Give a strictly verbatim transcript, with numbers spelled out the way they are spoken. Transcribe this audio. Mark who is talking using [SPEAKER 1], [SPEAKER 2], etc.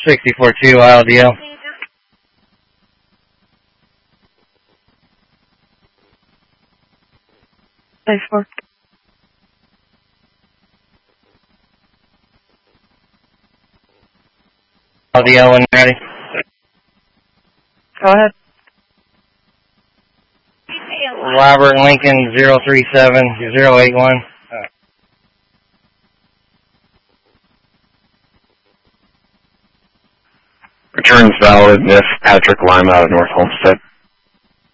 [SPEAKER 1] sixty-four two I L D L.
[SPEAKER 2] Thanks, four.
[SPEAKER 1] L D L when ready.
[SPEAKER 2] Go ahead.
[SPEAKER 1] Robert Lincoln zero three seven zero eight one.
[SPEAKER 3] Returns valid if Patrick Lima out of North Homestead.